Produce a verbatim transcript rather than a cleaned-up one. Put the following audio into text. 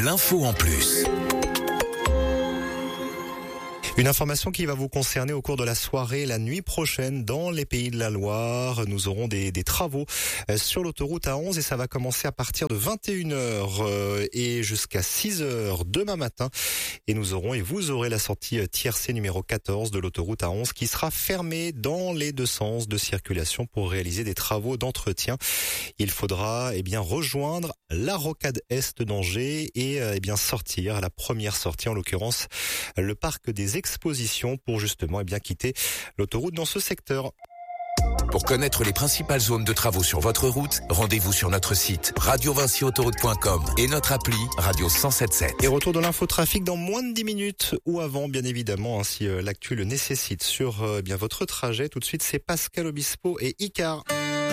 l'info en plus. Une information qui va vous concerner au cours de la soirée, la nuit prochaine, dans les Pays de la Loire. Nous aurons des, des travaux sur l'autoroute A onze et ça va commencer à partir de vingt et une heures et jusqu'à six heures demain matin. Et nous aurons et vous aurez la sortie tiercé numéro quatorze de l'autoroute A onze qui sera fermée dans les deux sens de circulation pour réaliser des travaux d'entretien. Il faudra eh bien rejoindre la rocade est d'Angers et eh bien sortir à la première sortie, en l'occurrence le parc des expositions, pour justement eh bien quitter l'autoroute dans ce secteur. Pour connaître les principales zones de travaux sur votre route, rendez-vous sur notre site radio vinci autoroute point com et notre appli Radio cent sept virgule sept. Et retour de l'infotrafic dans moins de dix minutes ou avant, bien évidemment, hein, si euh, l'actu le nécessite sur euh, bien votre trajet. Tout de suite, c'est Pascal Obispo et Icar.